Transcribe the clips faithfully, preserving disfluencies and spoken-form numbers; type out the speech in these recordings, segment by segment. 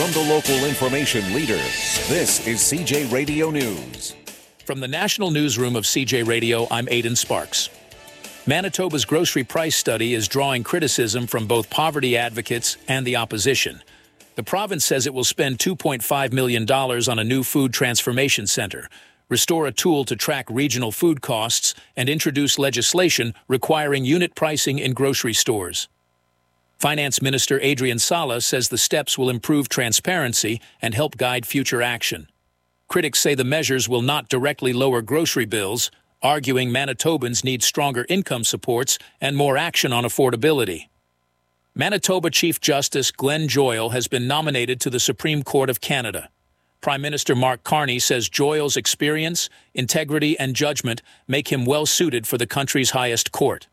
From the local information leader, this is C J Radio News. From the National Newsroom of C J Radio, I'm Aidan Sparks. Manitoba's grocery price study is drawing criticism from both poverty advocates and the opposition. The province says it will spend two point five million dollars on a new food transformation center, restore a tool to track regional food costs, and introduce legislation requiring unit pricing in grocery stores. Finance Minister Adrian Sala says the steps will improve transparency and help guide future action. Critics say the measures will not directly lower grocery bills, arguing Manitobans need stronger income supports and more action on affordability. Manitoba Chief Justice Glenn Joyal has been nominated to the Supreme Court of Canada. Prime Minister Mark Carney says Joyal's experience, integrity, and judgment make him well-suited for the country's highest court.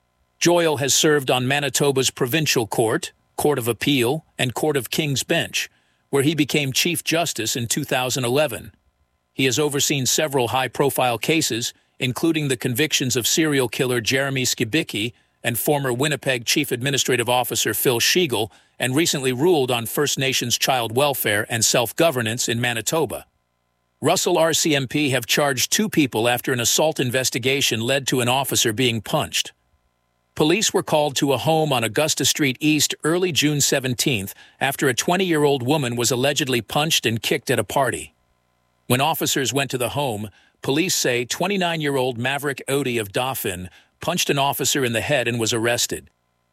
Joyal has served on Manitoba's Provincial Court, Court of Appeal, and Court of King's Bench, where he became Chief Justice in two thousand eleven. He has overseen several high-profile cases, including the convictions of serial killer Jeremy Skibicki and former Winnipeg Chief Administrative Officer Phil Schiegel, and recently ruled on First Nations child welfare and self-governance in Manitoba. Russell R C M P have charged two people after an assault investigation led to an officer being punched. Police were called to a home on Augusta Street East early June seventeenth after a twenty-year-old woman was allegedly punched and kicked at a party. When officers went to the home, police say twenty-nine-year-old Maverick Odie of Dauphin punched an officer in the head and was arrested.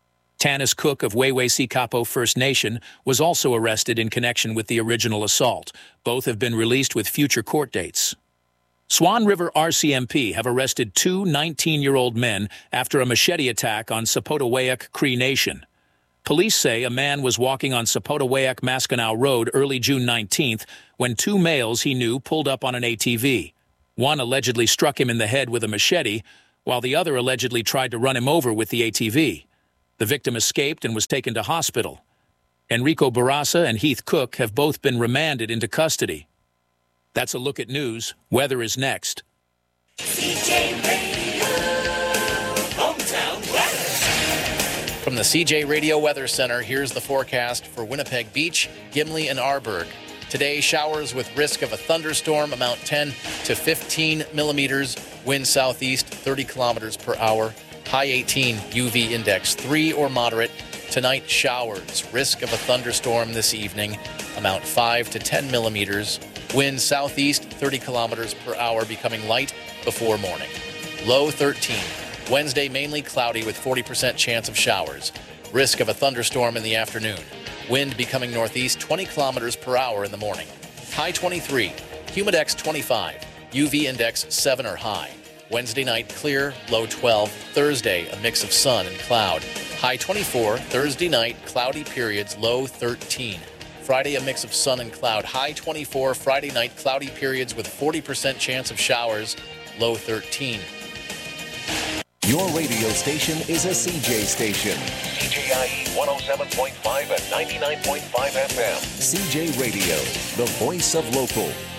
Tanis Cook of Wewesi-Kapo First Nation was also arrested in connection with the original assault. Both have been released with future court dates. Swan River R C M P have arrested two nineteen-year-old men after a machete attack on Sapotawayak Cree Nation. Police say a man was walking on Sapotawayak-Maskinow Road early June nineteenth when two males he knew pulled up on an A T V. One allegedly struck him in the head with a machete, while the other allegedly tried to run him over with the A T V. The victim escaped and was taken to hospital. Enrico Barassa and Heath Cook have both been remanded into custody. That's a look at news. Weather is next. C J Radio, hometown weather. From the C J Radio Weather Center, here's the forecast for Winnipeg Beach, Gimli, and Arborg. Today, showers with risk of a thunderstorm, amount ten to fifteen millimeters, wind southeast thirty kilometers per hour, high eighteen, U V index three or moderate. Tonight, showers, risk of a thunderstorm this evening, amount five to ten millimeters, wind southeast thirty kilometers per hour, becoming light before morning. Low thirteen. Wednesday, mainly cloudy with forty percent chance of showers. Risk of a thunderstorm in the afternoon. Wind becoming northeast twenty kilometers per hour in the morning. High twenty-three. Humidex twenty-five. U V index seven or high. Wednesday night, clear, low twelve. Thursday, a mix of sun and cloud. High twenty-four. Thursday night, cloudy periods, low thirteen. Friday, a mix of sun and cloud, high twenty-four. Friday night, cloudy periods with forty percent chance of showers, low thirteen. Your radio station is a C J station. C J I E one oh seven point five and ninety-nine point five F M. C J Radio, the voice of local.